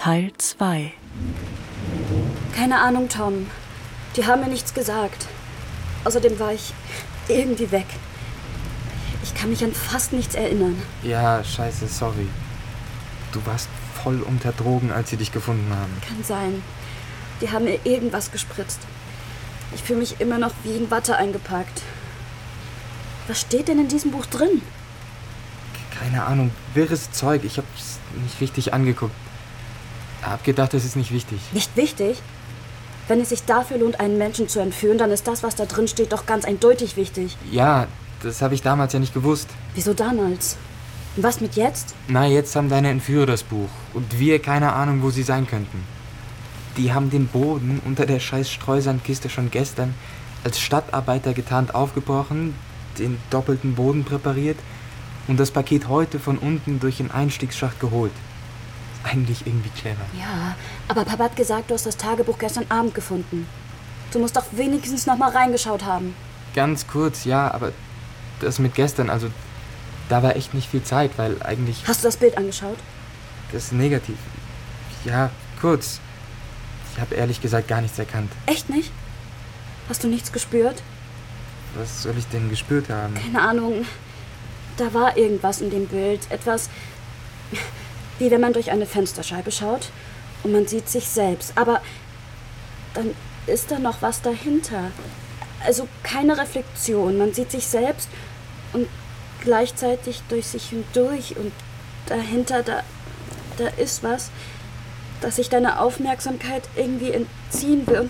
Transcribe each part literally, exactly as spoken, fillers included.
Teil zwei. Keine Ahnung, Tom. Die haben mir nichts gesagt. Außerdem war ich irgendwie weg. Ich kann mich an fast nichts erinnern. Ja, scheiße, sorry. Du warst voll unter Drogen, als sie dich gefunden haben. Kann sein. Die haben mir irgendwas gespritzt. Ich fühle mich immer noch wie in Watte eingepackt. Was steht denn in diesem Buch drin? Keine Ahnung, wirres Zeug. Ich hab's nicht richtig angeguckt. Hab gedacht, das ist nicht wichtig. Nicht wichtig? Wenn es sich dafür lohnt, einen Menschen zu entführen, dann ist das, was da drin steht, doch ganz eindeutig wichtig. Ja, das habe ich damals ja nicht gewusst. Wieso damals? Und was mit jetzt? Na, jetzt haben deine Entführer das Buch. Und wir keine Ahnung, wo sie sein könnten. Die haben den Boden unter der scheiß Streusandkiste schon gestern als Stadtarbeiter getarnt aufgebrochen, den doppelten Boden präpariert und das Paket heute von unten durch den Einstiegsschacht geholt. Ist eigentlich irgendwie clever. Ja, aber Papa hat gesagt, du hast das Tagebuch gestern Abend gefunden. Du musst doch wenigstens noch mal reingeschaut haben. Ganz kurz, ja, aber das mit gestern, also da war echt nicht viel Zeit, weil eigentlich... Hast du das Bild angeschaut? Das ist negativ. Ja, kurz. Ich habe ehrlich gesagt gar nichts erkannt. Echt nicht? Hast du nichts gespürt? Was soll ich denn gespürt haben? Keine Ahnung. Da war irgendwas in dem Bild. Etwas, wie wenn man durch eine Fensterscheibe schaut und man sieht sich selbst. Aber dann ist da noch was dahinter. Also keine Reflexion. Man sieht sich selbst und gleichzeitig durch sich hindurch. Und dahinter, da, da ist was, das sich deiner Aufmerksamkeit irgendwie entziehen will. Und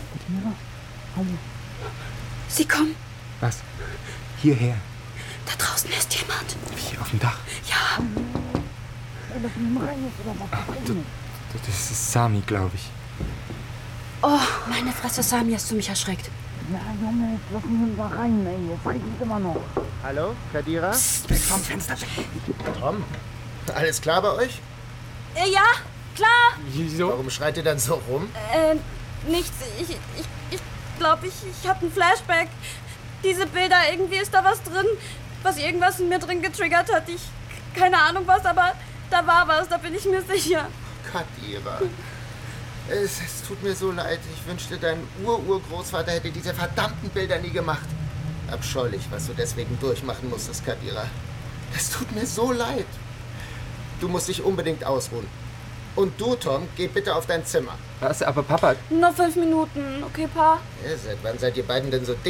sie kommen. Was? Hierher? Da draußen ist jemand. Hier auf dem Dach? Ja. Du, du, das ist Sami, glaube ich. Oh, meine Fresse, Sami, hast du mich erschreckt. Ja, Junge, jetzt lassen wir ihn da rein, ey. Jetzt regnet immer noch. Hallo, Kadira? Psst, weg vom Fenster, weg. Tom, alles klar bei euch? Äh, ja, klar. Wieso? Warum schreit ihr dann so rum? Äh, nichts. Ich, ich, ich glaube, ich, ich hatte einen Flashback. Diese Bilder, irgendwie ist da was drin, was irgendwas in mir drin getriggert hat. Ich, keine Ahnung was, aber da war was, da bin ich mir sicher. Kadira, es, es tut mir so leid. Ich wünschte, dein Ur-Urgroßvater hätte diese verdammten Bilder nie gemacht. Abscheulich, was du deswegen durchmachen musstest, Kadira. Das tut mir so leid. Du musst dich unbedingt ausruhen. Und du, Tom, geh bitte auf dein Zimmer. Was? Aber Papa... Nur fünf Minuten, okay, Pa? Ja, seit wann seid ihr beiden denn so dick?